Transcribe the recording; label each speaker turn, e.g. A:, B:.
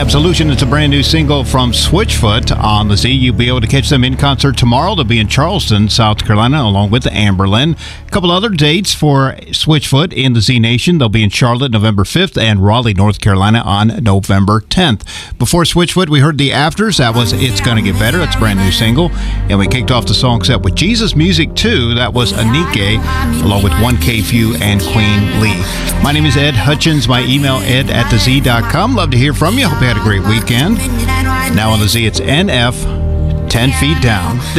A: Absolution is a brand new single from Switchfoot on the Z. You'll be able to catch them in concert tomorrow. They'll be in Charleston, South Carolina, along with Amberlin. A couple other dates for Switchfoot in the Z Nation. They'll be in Charlotte November 5th and Raleigh, North Carolina on November 10th. Before Switchfoot, we heard The Afters. That was It's Gonna Get Better. That's a brand new single. And we kicked off the song set with Jesus Music 2. That was Anike, along with 1K Few and Queen Lee. My name is Ed Hutchins. My email, ed@thez.com. Love to hear from you. Hope you had a great weekend. Now on the Z, it's NF 10 Feet Down.